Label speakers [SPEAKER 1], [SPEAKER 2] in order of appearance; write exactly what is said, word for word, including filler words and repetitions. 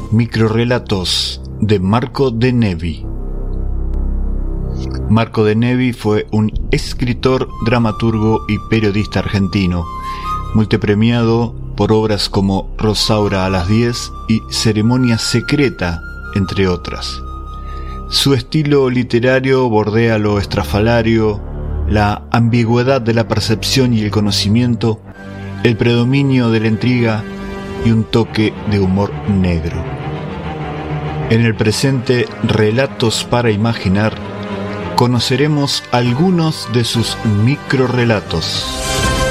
[SPEAKER 1] Microrrelatos de Marco de Nevi. Marco de Nevi fue un escritor, dramaturgo y periodista argentino, multipremiado por obras como Rosaura a las diez y Ceremonia secreta, entre otras. Su estilo literario bordea lo estrafalario, la ambigüedad de la percepción y el conocimiento, el predominio de la intriga y un toque de humor negro. En el presente Relatos para Imaginar conoceremos algunos de sus microrrelatos.